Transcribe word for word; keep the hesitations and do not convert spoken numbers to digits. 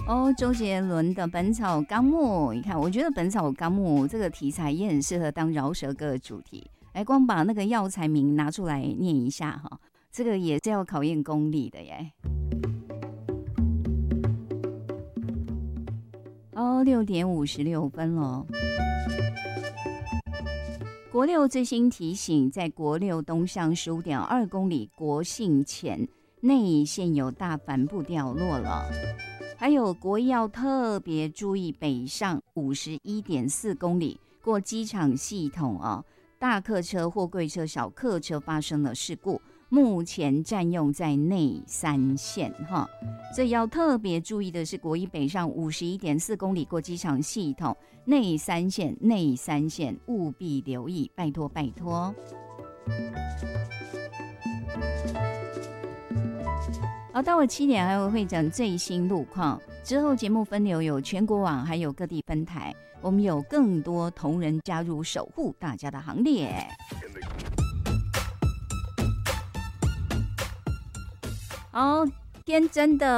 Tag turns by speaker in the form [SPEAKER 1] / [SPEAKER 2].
[SPEAKER 1] 哦，周杰伦的《本草纲目》，你看，我觉得《本草纲目》这个题材也很适合当饶舌歌的主题。来，光把那个药材名拿出来念一下哈，这个也是要考验功力的耶。哦，六点五十六分了。国六最新提醒，在国六东向十五点二公里国姓前内线有大帆布掉落了。还有国一要特别注意北上五十一点四公里过机场系统哦，大客车、货柜车、小客车发生了事故，目前占用在内三线哈，所以要特别注意的是国一北上五十一点四公里过机场系统内三线，内三线务必留意，拜托拜托。好，到了七点还会讲最新路况，之后节目分流有全国网还有各地分台，我们有更多同仁加入守护大家的行列。好，天真的